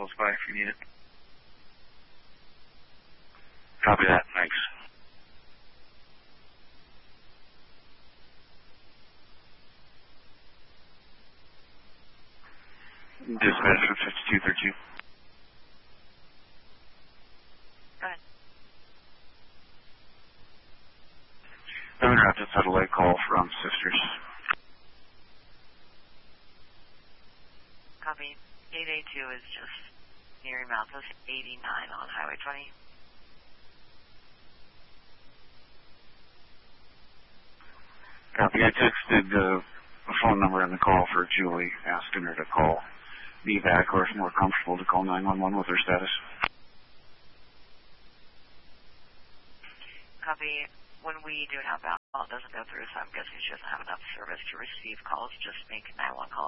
close by if you need it. Copy that. Thanks. Dispatch from 5232. Go ahead. I'm interrupted satellite call from Sisters. Copy. 882 is just near Memphis, 89 on Highway 20. Copy. I texted a phone number in the call for Julie, asking her to call me back, or if more comfortable, to call 911 with her status. Copy. When we do an outbound call, it doesn't go through, so I'm guessing she doesn't have enough service to receive calls. Just make a 911 call